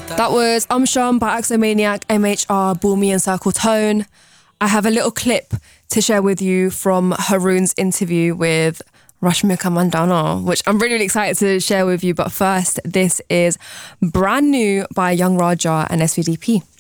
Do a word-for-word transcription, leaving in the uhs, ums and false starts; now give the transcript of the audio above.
That was Umsham by Axomaniac, M H R, Bulmy and Circle Tone. I have a little clip to share with you from Haroon's interview with Rashmika Mandanna, which I'm really, really excited to share with you. But first, this is Brand New by Young Raja and S V D P.